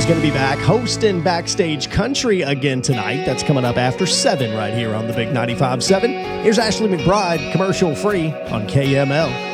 going to be back hosting Backstage Country again tonight. That's coming up after 7 right here on the Big 95.7. Here's Ashley McBride, commercial free on KML.